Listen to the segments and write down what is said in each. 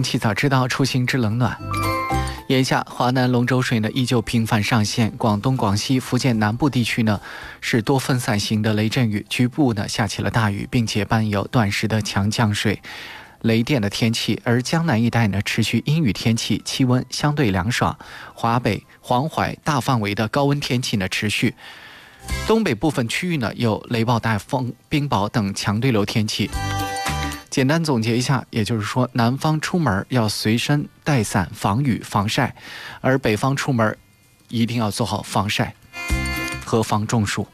气早知道，出行知冷暖。眼下华南龙舟水呢依旧频繁上线，广东、广西、福建南部地区呢是多分散型的雷阵雨，局部呢下起了大雨，并且伴有短时的强降水、雷电的天气。而江南一带呢持续阴雨天气，气温相对凉爽。华北、黄淮大范围的高温天气呢持续。东北部分区域呢有雷暴带风、冰雹等强对流天气。简单总结一下，也就是说，南方出门要随身带伞防雨防晒，而北方出门一定要做好防晒和防中暑。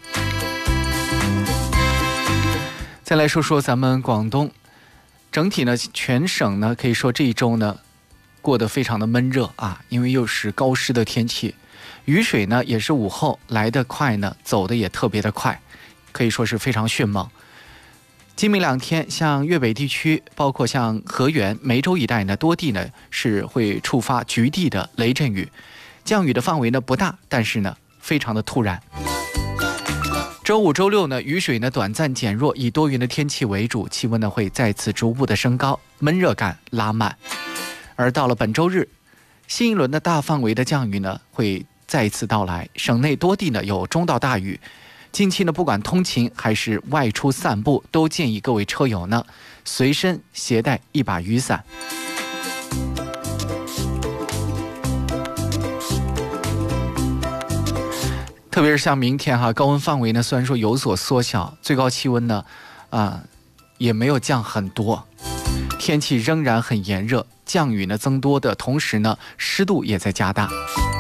再来说说咱们广东，整体呢全省呢可以说这一周呢过得非常的闷热啊，因为又是高湿的天气，雨水呢也是午后来得快呢，走得也特别的快，可以说是非常迅猛。今明两天，像粤北地区，包括像河源、梅州一带呢，多地呢是会触发局地的雷阵雨，降雨的范围呢不大，但是呢非常的突然。周五、周六呢，雨水呢短暂减弱，以多云的天气为主，气温呢会再次逐步的升高，闷热感拉满。而到了本周日，新一轮的大范围的降雨呢会再次到来，省内多地呢有中到大雨。近期呢，不管通勤还是外出散步，都建议各位车友呢随身携带一把雨伞。特别是像明天高温范围呢虽然说有所缩小，最高气温呢也没有降很多，天气仍然很炎热，降雨呢增多的同时呢，湿度也在加大。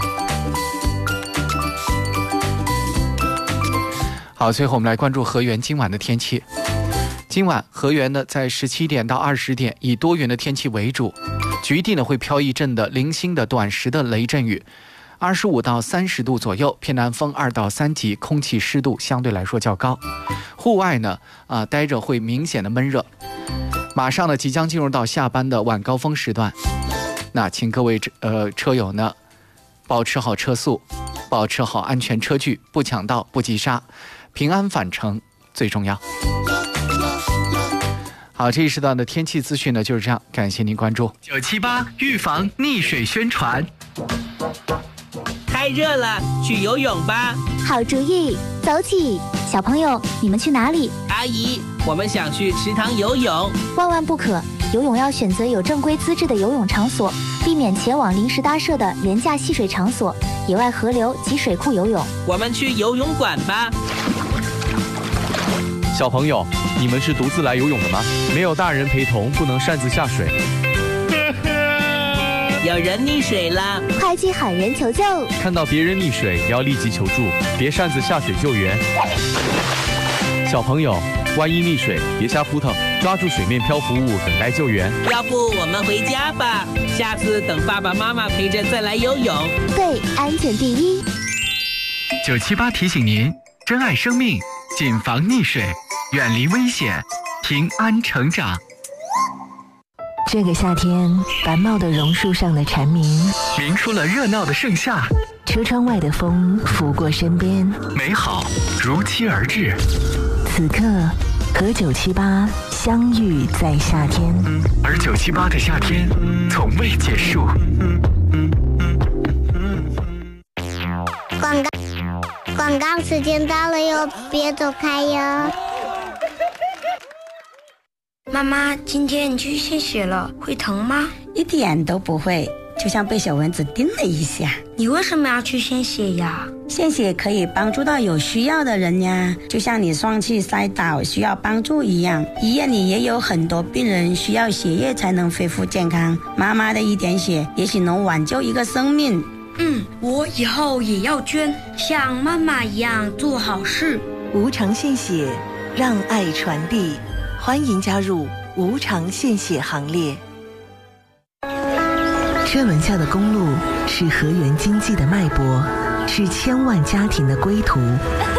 好，最后我们来关注河源今晚的天气。今晚河源呢在17点到20点以多云的天气为主，局地呢会飘一阵的零星的短时的雷阵雨，25到30度左右，偏南风2到3级，空气湿度相对来说较高。户外呢待着会明显的闷热。马上呢即将进入到下班的晚高峰时段，那请各位车友呢保持好车速，保持好安全车距，不抢道不急刹，平安返程最重要。好，这一时段的天气资讯呢就是这样，感谢您关注978预防溺水宣传。 太热了，去游泳吧。 好主意，走起！小朋友，你们去哪里？ 阿姨，我们想去池塘游泳。 万万不可，游泳要选择有正规资质的游泳场所，避免前往临时搭设的廉价戏水场所、野外河流及水库游泳。 我们去游泳馆吧。 小朋友，你们是独自来游泳的吗？没有大人陪同，不能擅自下水。 有人溺水了， 快去喊人求救！ 看到别人溺水，要立即求助，别擅自下水救援。小朋友，万一溺水，别瞎扑腾，抓住水面漂浮物，等待救援。 要不我们回家吧，下次等爸爸妈妈陪着再来游泳。 对，安全第一。 978提醒您，珍爱生命，谨防溺水，远离危险，平安成长。 这个夏天，繁茂的榕树上的蝉鸣鸣出了热闹的盛夏， 车窗外的风拂过身边， 美好如期而至。 此刻和978相遇在夏天， 而978的夏天从未结束。 广告时间到了哟，别走开哟。 妈妈，今天你去献血了，会疼吗？ 一点都不会，就像被小蚊子叮了一下。 你为什么要去献血呀？ 献血可以帮助到有需要的人呀，就像你双气摔倒需要帮助一样。医院里也有很多病人需要血液才能恢复健康，妈妈的一点血也许能挽救一个生命。 我以后也要捐，像妈妈一样做好事。 无偿献血，让爱传递，欢迎加入无偿献血行列。车轮下的公路是河源经济的脉搏，是千万家庭的归途。